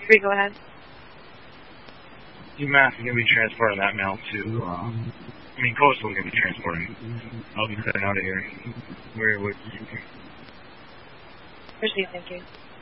3, go ahead. UMass is going to be transporting that mail to, Coastal is going to be transporting. I'll be cutting out of here. Where would you... Proceed, thank you.